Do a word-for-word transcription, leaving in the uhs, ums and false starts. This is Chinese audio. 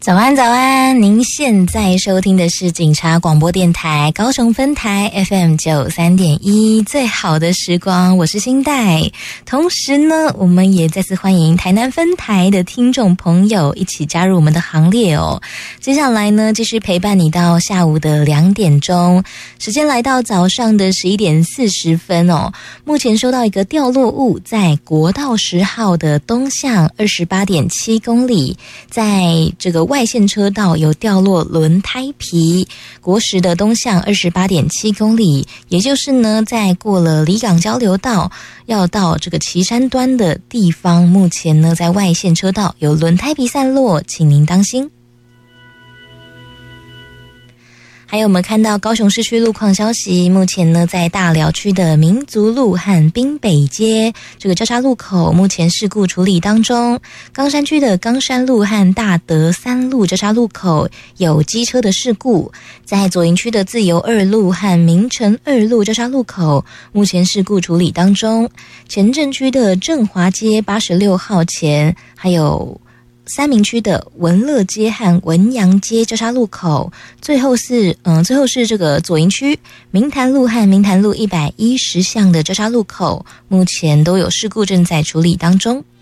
早安早安，您现在收听的是警察广播电台高雄分台 F M 九十三点一 最好的时光，我是新代。同时呢，我们也再次欢迎台南分台的听众朋友一起加入我们的行列哦。接下来呢，继续陪伴你到下午的两点钟，时间来到早上的十一点四十分哦。目前收到一个掉落物，在国道十号的东向二十八点七公里，在这个外线车道有掉落轮胎皮，国十的东向二十八点七公里，也就是呢，在过了离港交流道要到这个旗山端的地方，目前呢在外线车道有轮胎皮散落，请您当心。还有我们看到高雄市区路况消息，目前呢在大寮区的民族路和滨北街这个交叉路口目前事故处理当中，冈山区的冈山路和大德三路交叉路口有机车的事故，在左营区的自由二路和明城二路交叉路口目前事故处理当中，前镇区的振华街八十六号前，还有三民区的文乐街和文阳街交叉路口，最后是嗯，最后是这个左营区明潭路和明潭路一百一十巷的交叉路口，目前都有事故正在处理当中。